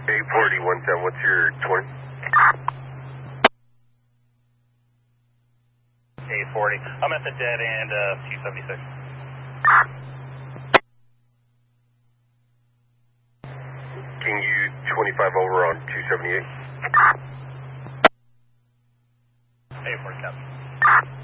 840, 110, what's your 20? 840. I'm at the dead end of 276. Can you 25 over on 278? 847.